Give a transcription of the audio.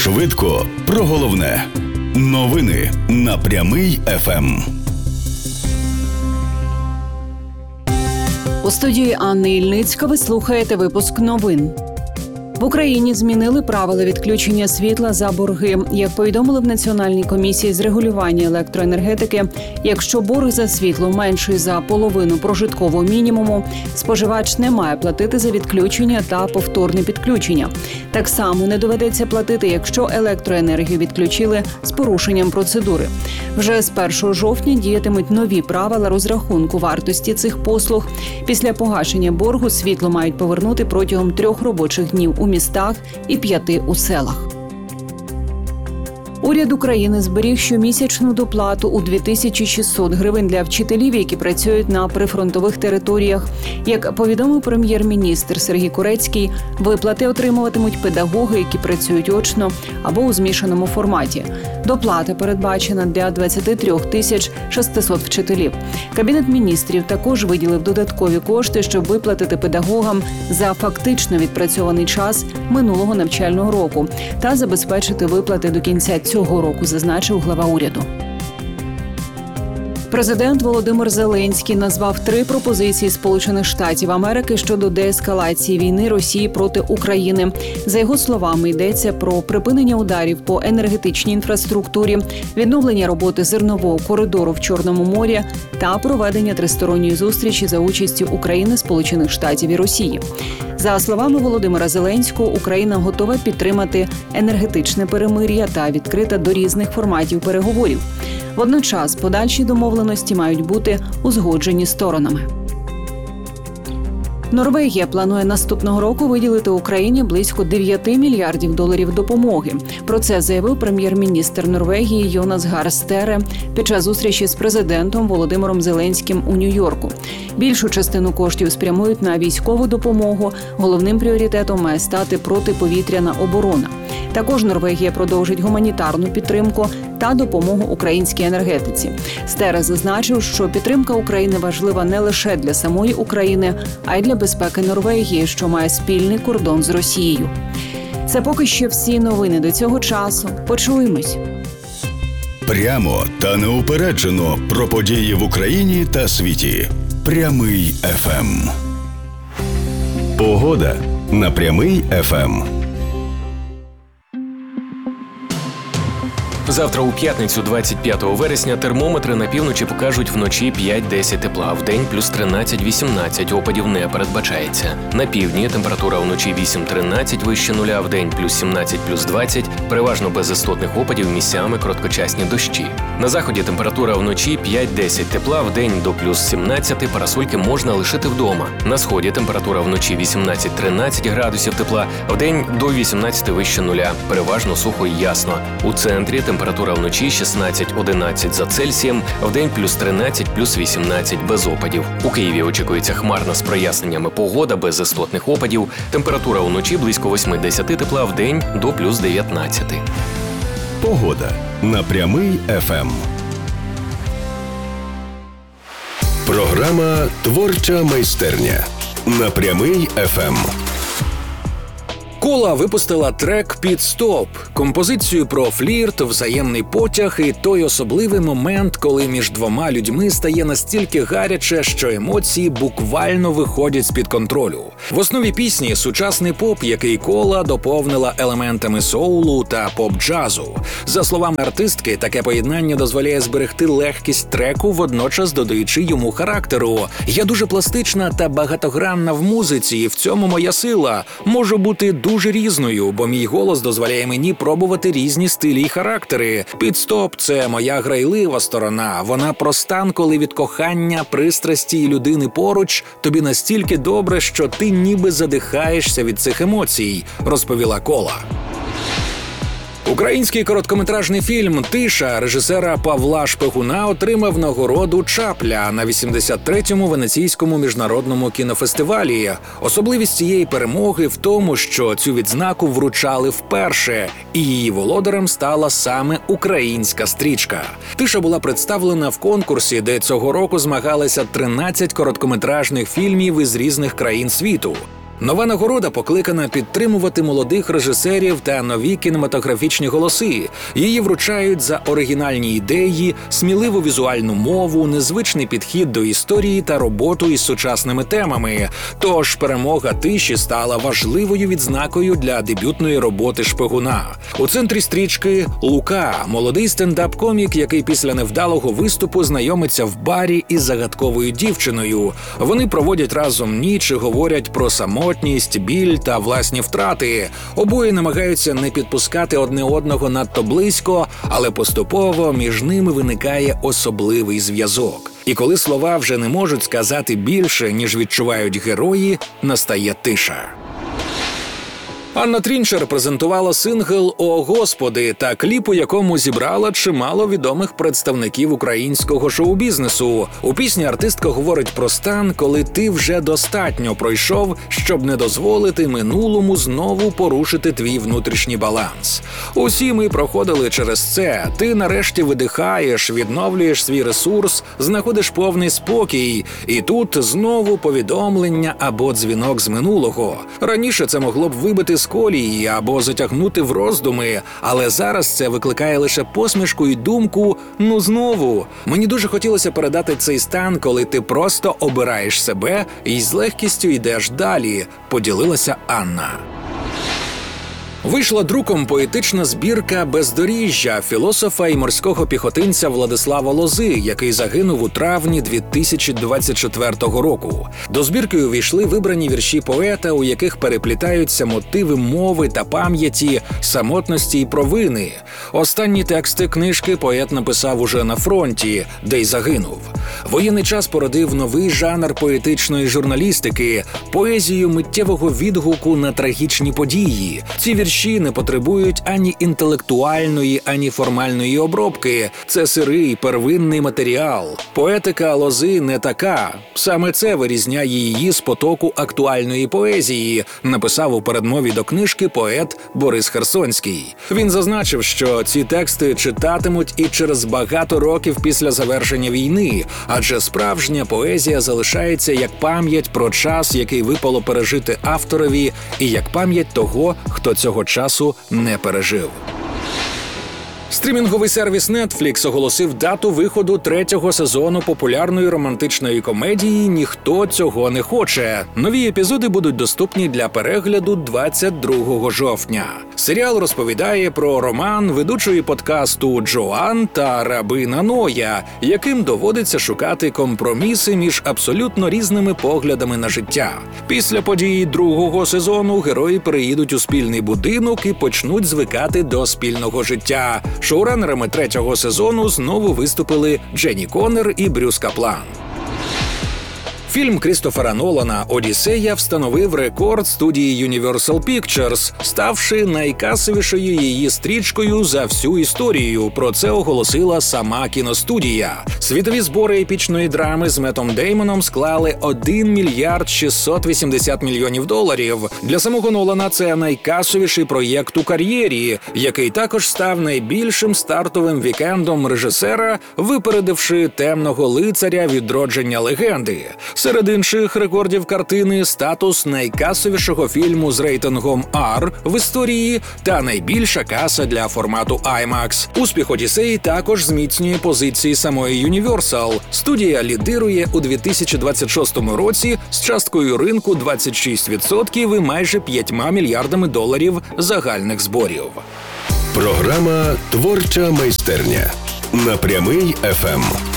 Швидко про головне. Новини на Прямий ФМ. У студії Анни Ільницька ви слухаєте випуск новин. В Україні змінили правила відключення світла за борги. Як повідомили в Національній комісії з регулювання електроенергетики, якщо борг за світло менший за половину прожиткового мінімуму, споживач не має платити за відключення та повторне підключення. Так само не доведеться платити, якщо електроенергію відключили з порушенням процедури. Вже з 1 жовтня діятимуть нові правила розрахунку вартості цих послуг. Після погашення боргу світло мають повернути протягом 3 робочих днів у містах і 5 у селах. Уряд України зберіг щомісячну доплату у 2600 гривень для вчителів, які працюють на прифронтових територіях. Як повідомив прем'єр-міністр Сергій Курецький, виплати отримуватимуть педагоги, які працюють очно або у змішаному форматі. Доплата передбачена для 23 600 вчителів. Кабінет міністрів також виділив додаткові кошти, щоб виплатити педагогам за фактично відпрацьований час минулого навчального року та забезпечити виплати до кінця цього року, зазначив глава уряду. Президент Володимир Зеленський назвав 3 пропозиції Сполучених Штатів Америки щодо деескалації війни Росії проти України. За його словами, йдеться про припинення ударів по енергетичній інфраструктурі, відновлення роботи зернового коридору в Чорному морі та проведення тристоронньої зустрічі за участю України, Сполучених Штатів і Росії. За словами Володимира Зеленського, Україна готова підтримати енергетичне перемир'я та відкрита до різних форматів переговорів. Водночас подальші домовленості мають бути узгоджені сторонами. Норвегія планує наступного року виділити Україні близько 9 мільярдів доларів допомоги. Про це заявив прем'єр-міністр Норвегії Йонас Гар Стере під час зустрічі з президентом Володимиром Зеленським у Нью-Йорку. Більшу частину коштів спрямують на військову допомогу. Головним пріоритетом має стати протиповітряна оборона. Також Норвегія продовжить гуманітарну підтримку та допомогу українській енергетиці. Стере зазначив, що підтримка України важлива не лише для самої України, а й для безпеки Норвегії, що має спільний кордон з Росією. Це поки що всі новини до цього часу. Почуємось. Прямо та неупереджено про події в Україні та світі. Прямий ФМ. Погода на Прямий ФМ. Завтра у п'ятницю, 25 вересня, термометри на півночі покажуть вночі 5-10 тепла, вдень плюс 13-18, опадів не передбачається. На півдні температура вночі 8-13, вище нуля, вдень плюс 17, плюс 20, переважно без істотних опадів, місцями короткочасні дощі. На заході температура вночі 5-10 тепла, вдень до плюс 17, парасольки можна лишити вдома. На сході температура вночі 18-13 градусів тепла, вдень до 18 вище нуля, переважно сухо і ясно. У центрі температура вночі 16-11 за Цельсієм, вдень плюс 13, плюс 18 без опадів. У Києві очікується хмарна з проясненнями погода без істотних опадів. Температура вночі близько 8-10 тепла, вдень до плюс 19. Погода на Прямий ФМ. Програма «Творча майстерня» на Прямий ФМ. Кола випустила трек «Підстоп» – композицію про флірт, взаємний потяг і той особливий момент, коли між двома людьми стає настільки гаряче, що емоції буквально виходять з-під контролю. В основі пісні – сучасний поп, який Кола доповнила елементами соулу та поп-джазу. За словами артистки, таке поєднання дозволяє зберегти легкість треку, водночас додаючи йому характеру. «Я дуже пластична та багатогранна в музиці, і в цьому моя сила. Можу бути дуже різною, бо мій голос дозволяє мені пробувати різні стилі й характери. Підстоп – це моя грайлива сторона. Вона про стан, коли від кохання, пристрасті і людини поруч тобі настільки добре, що ти ніби задихаєшся від цих емоцій», – розповіла Кола. Український короткометражний фільм «Тиша» режисера Павла Шпигуна отримав нагороду «Чапля» на 83-му Венеційському міжнародному кінофестивалі. Особливість цієї перемоги в тому, що цю відзнаку вручали вперше, і її володарем стала саме українська стрічка. «Тиша» була представлена в конкурсі, де цього року змагалися 13 короткометражних фільмів із різних країн світу. Нова нагорода покликана підтримувати молодих режисерів та нові кінематографічні голоси. Її вручають за оригінальні ідеї, сміливу візуальну мову, незвичний підхід до історії та роботу із сучасними темами. Тож перемога тиші стала важливою відзнакою для дебютної роботи шпигуна. У центрі стрічки Лука – молодий стендап-комік, який після невдалого виступу знайомиться в барі із загадковою дівчиною. Вони проводять разом ніч і говорять про самотність, біль та власні втрати. Обоє намагаються не підпускати одне одного надто близько, але поступово між ними виникає особливий зв'язок. І коли слова вже не можуть сказати більше, ніж відчувають герої, настає тиша. Анна Трінчер презентувала сингл «О, Господи» та кліп, у якому зібрала чимало відомих представників українського шоу-бізнесу. У пісні артистка говорить про стан, коли ти вже достатньо пройшов, щоб не дозволити минулому знову порушити твій внутрішній баланс. Усі ми проходили через це. Ти нарешті видихаєш, відновлюєш свій ресурс, знаходиш повний спокій. І тут знову повідомлення або дзвінок з минулого. Раніше це могло б вибити з колії або затягнути в роздуми, але зараз це викликає лише посмішку і думку «ну знову». Мені дуже хотілося передати цей стан, коли ти просто обираєш себе і з легкістю йдеш далі, поділилася Анна. Вийшла друком поетична збірка «Бездоріжжя» філософа і морського піхотинця Владислава Лози, який загинув у травні 2024 року. До збірки увійшли вибрані вірші поета, у яких переплітаються мотиви мови та пам'яті, самотності і провини. Останні тексти книжки поет написав уже на фронті, де й загинув. Воєнний час породив новий жанр поетичної журналістики – поезію миттєвого відгуку на трагічні події. Ці вірші не потребують ані інтелектуальної, ані формальної обробки. Це сирий, первинний матеріал. Поетика Лози не така. Саме це вирізняє її з потоку актуальної поезії, написав у передмові до книжки поет Борис Херсонський. Він зазначив, що ці тексти читатимуть і через багато років після завершення війни, адже справжня поезія залишається як пам'ять про час, який випало пережити авторові, і як пам'ять того, хто цього часу не пережив. Стрімінговий сервіс Netflix оголосив дату виходу 3-го сезону популярної романтичної комедії «Ніхто цього не хоче». Нові епізоди будуть доступні для перегляду 22 жовтня. Серіал розповідає про роман ведучої подкасту Джоан та рабина Ноя, яким доводиться шукати компроміси між абсолютно різними поглядами на життя. Після подій 2-го сезону герої переїдуть у спільний будинок і почнуть звикати до спільного життя. Шоуранерами 3-го сезону знову виступили Дженні Коннор і Брюс Каплан. Фільм Крістофера Нолана «Одіссея» встановив рекорд студії Universal Pictures, ставши найкасовішою її стрічкою за всю історію. Про це оголосила сама кіностудія. Світові збори епічної драми з Меттом Деймоном склали 1 мільярд 680 мільйонів доларів. Для самого Нолана це найкасовіший проєкт у кар'єрі, який також став найбільшим стартовим вікендом режисера, випередивши «Темного лицаря. Відродження легенди». Серед інших рекордів картини – статус найкасовішого фільму з рейтингом R в історії та найбільша каса для формату IMAX. Успіх «Одіссеї» також зміцнює позиції самої Universal. Студія лідирує у 2026 році з часткою ринку 26% і майже 5 мільярдами доларів загальних зборів. Програма «Творча майстерня» на Прямий ФМ.